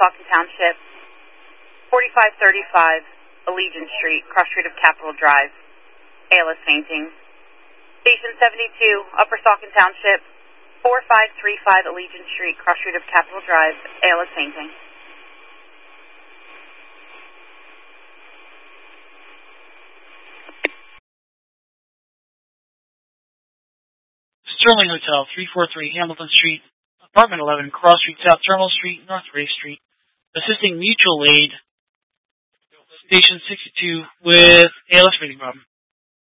Saucon Township, 4535 Allegiance Street, cross street of Capitol Drive, ALS Painting. Station 72, Upper Saucon Township, 4535 Allegiance Street, cross street of Capitol Drive, ALS Painting. Sterling Hotel, 343 Hamilton Street, Apartment 11, Cross Street, South Terminal Street, North Ray Street. Assisting mutual aid, Station 62 with ALS reading problem.